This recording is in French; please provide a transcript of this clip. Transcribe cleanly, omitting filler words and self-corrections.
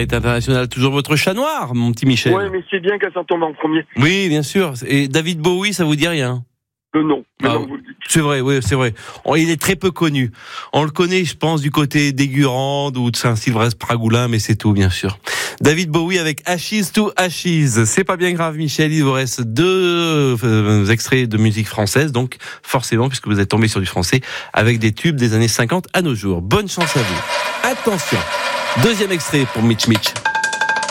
Solidarité Internationale, toujours votre chat noir, mon petit Michel. Ouais, mais c'est bien qu'elle s'en tombe en premier. Oui, bien sûr. Et David Bowie, ça vous dit rien? Non. Ah, Vous le dites. c'est vrai, oui, c'est vrai. Il est très peu connu. On le connaît, je pense, du côté d'Aigurande ou de Saint-Sylvestre-Pragoulin, mais c'est tout, bien sûr. David Bowie avec Ashes to Ashes. C'est pas bien grave, Michel. Il vous reste 2 extraits de musique française, donc forcément, puisque vous êtes tombé sur du français, avec des tubes des années 50 à nos jours. Bonne chance à vous. Attention. 2e extrait pour Mitch Mitch.